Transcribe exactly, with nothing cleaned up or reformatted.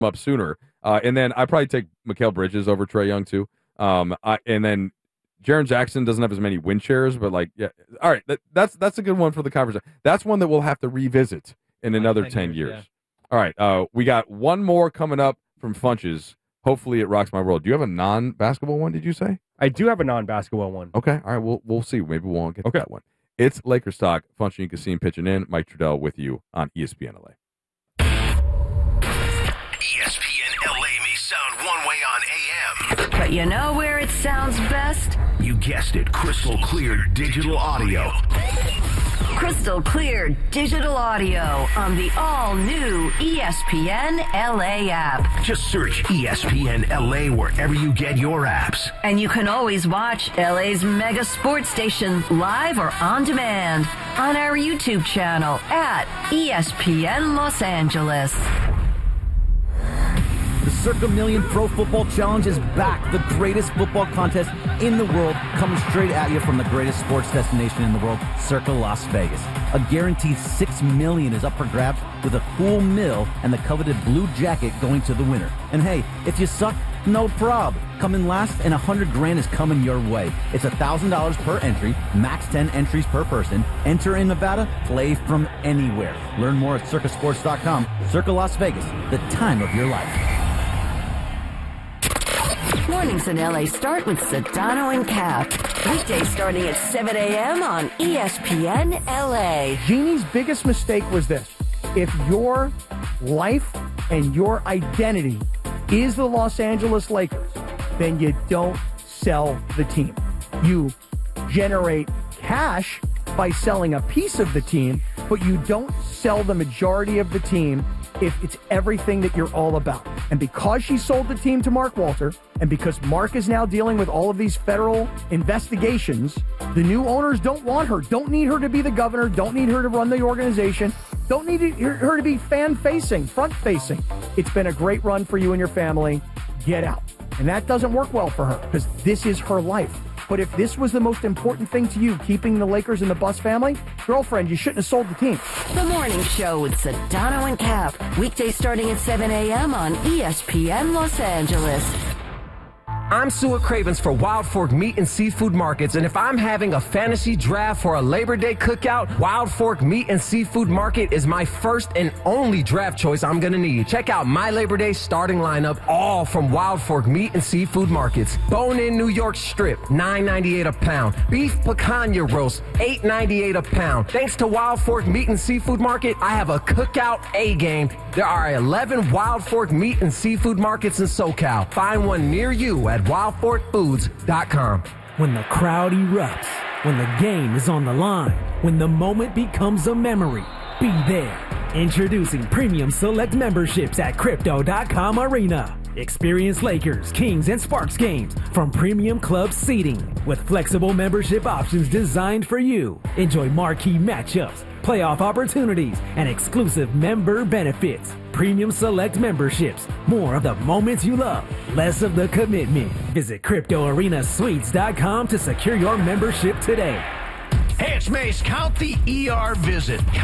up sooner. Uh, and then I probably take Mikal Bridges over Trae Young too. Um, I, and then Jaren Jackson doesn't have as many win shares, but like, yeah, all right, that, that's that's a good one for the conversation. That's one that we'll have to revisit in another ten ten years, years. yeah. All right, uh, we got one more coming up from Funches. Hopefully, it rocks my world. Do you have a non-basketball one? Did you say? I do have a non-basketball one. Okay, all right, we'll we'll see. Maybe we won't get Okay. to that one. It's Lakers talk. Funch and Kasim pitching in. Mike Trudell with you on E S P N L A. E S P N L A may sound one way on A M. But you know where it sounds best? You guessed it, crystal clear digital audio. Crystal clear digital audio on the all-new E S P N L A app. Just search E S P N L A wherever you get your apps. And you can always watch L A's mega sports station live or on demand on our YouTube channel at E S P N Los Angeles. The Circa Million Pro Football Challenge is back. The greatest football contest in the world coming straight at you from the greatest sports destination in the world, Circa Las Vegas. A guaranteed six million dollars is up for grabs with a cool mill and the coveted blue jacket going to the winner. And hey, if you suck, no prob. Come in last and a hundred grand is coming your way. It's a thousand dollars per entry, max ten entries per person. Enter in Nevada, play from anywhere. Learn more at circa sports dot com. Circa Las Vegas, the time of your life. Mornings in L A start with Sedano and Cap. Weekdays starting at seven a.m. on E S P N L A. Jeannie's biggest mistake was this. If your life and your identity is the Los Angeles Lakers, then you don't sell the team. You generate cash by selling a piece of the team, but you don't sell the majority of the team if it's everything that you're all about. And because she sold the team to Mark Walter, and because Mark is now dealing with all of these federal investigations, the new owners don't want her, don't need her to be the governor, don't need her to run the organization, don't need her to be fan-facing, front-facing. It's been a great run for you and your family. Get out. And that doesn't work well for her, because this is her life. But if this was the most important thing to you, keeping the Lakers in the Bus family, girlfriend, you shouldn't have sold the team. The Morning Show with Sedano and Cap. Weekdays starting at seven a.m. on E S P N Los Angeles. I'm Suet Cravens for Wild Fork Meat and Seafood Markets, and if I'm having a fantasy draft for a Labor Day cookout, Wild Fork Meat and Seafood Market is my first and only draft choice I'm going to need. Check out my Labor Day starting lineup, all from Wild Fork Meat and Seafood Markets. Bone-in New York strip, nine ninety-eight a pound. Beef picanha roast, eight ninety-eight a pound. Thanks to Wild Fork Meat and Seafood Market, I have a cookout A game. There are eleven Wild Fork Meat and Seafood Markets in SoCal. Find one near you at wild fork foods dot com. When the crowd erupts, when the game is on the line, when the moment becomes a memory, be there. Introducing Premium Select memberships at Crypto dot com Arena. Experience Lakers, Kings, and Sparks games from Premium Club seating with flexible membership options designed for you. Enjoy marquee matchups, playoff opportunities, and exclusive member benefits. Premium Select memberships. More of the moments you love, less of the commitment. Visit Crypto Arena Suites dot com to secure your membership today. Hey, it's Mace. Count the E R visit.